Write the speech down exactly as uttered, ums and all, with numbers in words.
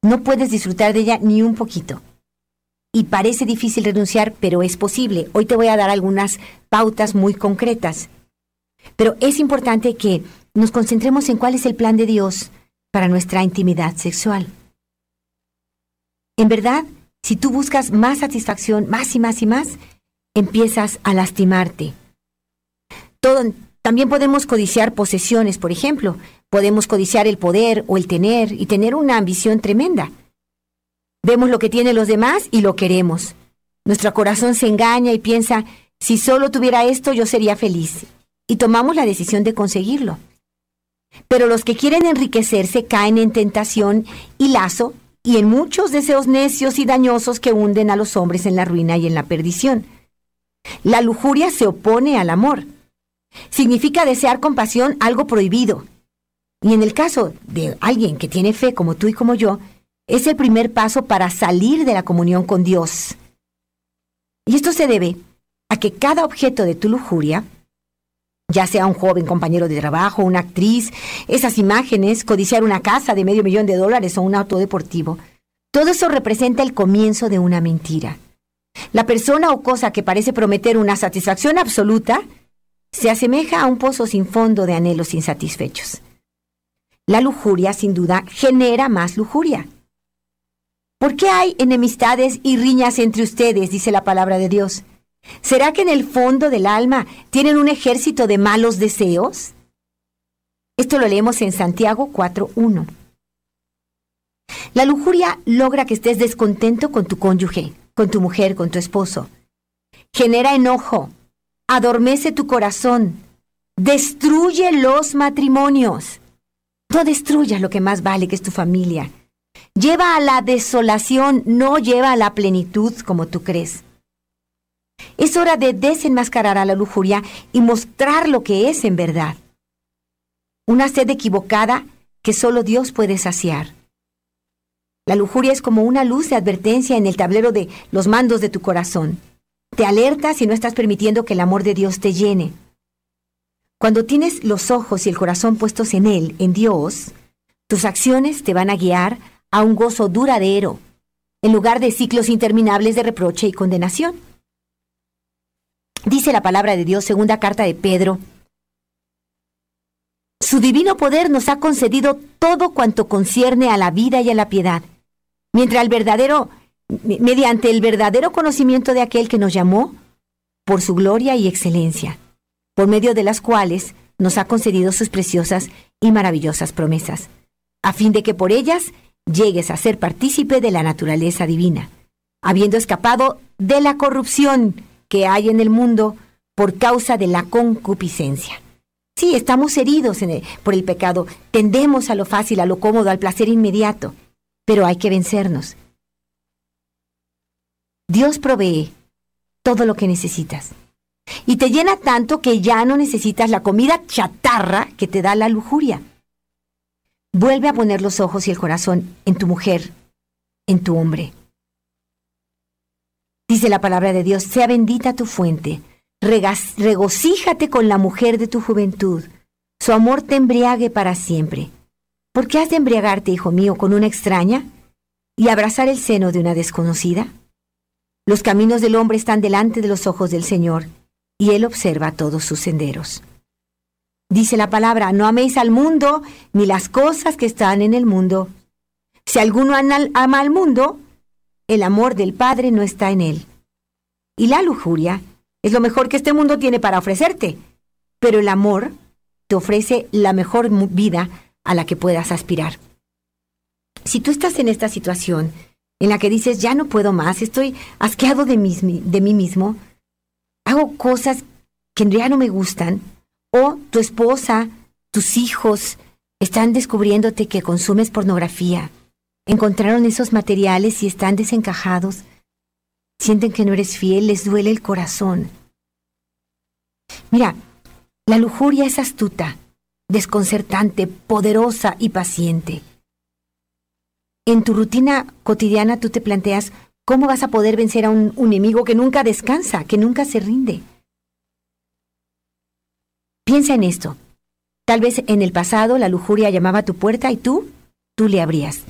No puedes disfrutar de ella ni un poquito. Y parece difícil renunciar, pero es posible. Hoy te voy a dar algunas pautas muy concretas. Pero es importante que nos concentremos en cuál es el plan de Dios para nuestra intimidad sexual. En verdad, si tú buscas más satisfacción, más y más y más, empiezas a lastimarte. Todo, también podemos codiciar posesiones, por ejemplo. Podemos codiciar el poder o el tener y tener una ambición tremenda. Vemos lo que tienen los demás y lo queremos. Nuestro corazón se engaña y piensa, si solo tuviera esto yo sería feliz. Y tomamos la decisión de conseguirlo. Pero los que quieren enriquecerse caen en tentación y lazo y en muchos deseos necios y dañosos que hunden a los hombres en la ruina y en la perdición. La lujuria se opone al amor. Significa desear con pasión algo prohibido. Y en el caso de alguien que tiene fe como tú y como yo, es el primer paso para salir de la comunión con Dios. Y esto se debe a que cada objeto de tu lujuria, ya sea un joven compañero de trabajo, una actriz, esas imágenes, codiciar una casa de medio millón de dólares o un auto deportivo, todo eso representa el comienzo de una mentira. La persona o cosa que parece prometer una satisfacción absoluta se asemeja a un pozo sin fondo de anhelos insatisfechos. La lujuria, sin duda, genera más lujuria. ¿Por qué hay enemistades y riñas entre ustedes?, dice la palabra de Dios. ¿Será que en el fondo del alma tienen un ejército de malos deseos? Esto lo leemos en Santiago cuatro uno. La lujuria logra que estés descontento con tu cónyuge, con tu mujer, con tu esposo. Genera enojo, adormece tu corazón, destruye los matrimonios. No destruyas lo que más vale, que es tu familia. Lleva a la desolación, no lleva a la plenitud como tú crees. Es hora de desenmascarar a la lujuria y mostrar lo que es en verdad. Una sed equivocada que solo Dios puede saciar. La lujuria es como una luz de advertencia en el tablero de los mandos de tu corazón. Te alerta si no estás permitiendo que el amor de Dios te llene. Cuando tienes los ojos y el corazón puestos en Él, en Dios, tus acciones te van a guiar a un gozo duradero, en lugar de ciclos interminables de reproche y condenación. Dice la palabra de Dios, segunda carta de Pedro, su divino poder nos ha concedido todo cuanto concierne a la vida y a la piedad, mientras el verdadero, mediante el verdadero conocimiento de aquel que nos llamó por su gloria y excelencia, por medio de las cuales nos ha concedido sus preciosas y maravillosas promesas, a fin de que por ellas llegues a ser partícipe de la naturaleza divina, habiendo escapado de la corrupción que hay en el mundo por causa de la concupiscencia. Sí, estamos heridos en el, por el pecado, tendemos a lo fácil, a lo cómodo, al placer inmediato, pero hay que vencernos. Dios provee todo lo que necesitas y te llena tanto que ya no necesitas la comida chatarra que te da la lujuria. Vuelve a poner los ojos y el corazón en tu mujer, en tu hombre. Dice la palabra de Dios, sea bendita tu fuente, regas, regocíjate con la mujer de tu juventud, su amor te embriague para siempre. ¿Por qué has de embriagarte, hijo mío, con una extraña y abrazar el seno de una desconocida? Los caminos del hombre están delante de los ojos del Señor, y Él observa todos sus senderos. Dice la palabra, no améis al mundo, ni las cosas que están en el mundo. Si alguno ama al mundo, el amor del Padre no está en él. Y la lujuria es lo mejor que este mundo tiene para ofrecerte, pero el amor te ofrece la mejor vida a la que puedas aspirar. Si tú estás en esta situación en la que dices, ya no puedo más, estoy asqueado de mí, de mí mismo, hago cosas que ya no me gustan, o tu esposa, tus hijos están descubriéndote que consumes pornografía, encontraron esos materiales y están desencajados, sienten que no eres fiel, les duele el corazón. Mira, la lujuria es astuta, desconcertante, poderosa y paciente. En tu rutina cotidiana tú te planteas cómo vas a poder vencer a un, un enemigo que nunca descansa, que nunca se rinde. Piensa en esto. Tal vez en el pasado la lujuria llamaba a tu puerta y tú, tú le abrías.